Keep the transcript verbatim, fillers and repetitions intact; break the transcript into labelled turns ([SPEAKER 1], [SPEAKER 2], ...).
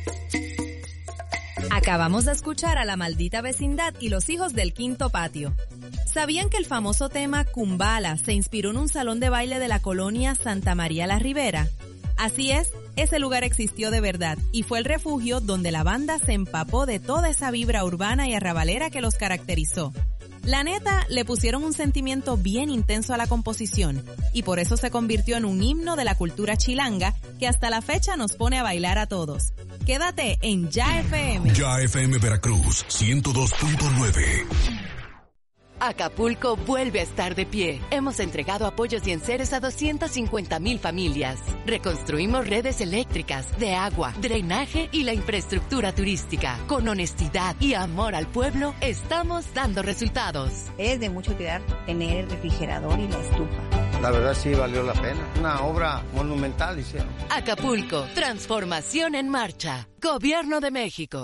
[SPEAKER 1] Acabamos de escuchar a La Maldita Vecindad y Los Hijos del Quinto Patio. ¿Sabían que el famoso tema Kumbala se inspiró en un salón de baile de la colonia Santa María la Ribera? Así es, ese lugar existió de verdad y fue el refugio donde la banda se empapó de toda esa vibra urbana y arrabalera que los caracterizó. La neta, le pusieron un sentimiento bien intenso a la composición y por eso se convirtió en un himno de la cultura chilanga que hasta la fecha nos pone a bailar a todos. Quédate en Ya F M.
[SPEAKER 2] Ya F M Veracruz, ciento dos punto nueve.
[SPEAKER 3] Acapulco vuelve a estar de pie. Hemos entregado apoyos y enseres a doscientas cincuenta mil familias. Reconstruimos redes eléctricas, de agua, drenaje y la infraestructura turística. Con honestidad y amor al pueblo, estamos dando resultados.
[SPEAKER 4] Es de mucha utilidad tener el refrigerador y la estufa.
[SPEAKER 5] La verdad sí valió la pena. Una obra monumental hicieron.
[SPEAKER 3] Acapulco, transformación en marcha. Gobierno de México.